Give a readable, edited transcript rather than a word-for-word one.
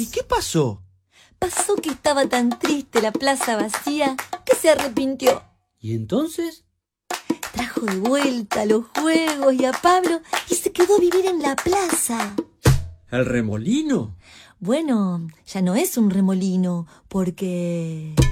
qué pasó? Pasó que estaba tan triste la plaza vacía que se arrepintió. ¿Y entonces? Trajo de vuelta los juegos y a Pablo y se quedó a vivir en la plaza. ¿El remolino? Bueno, ya no es un remolino porque...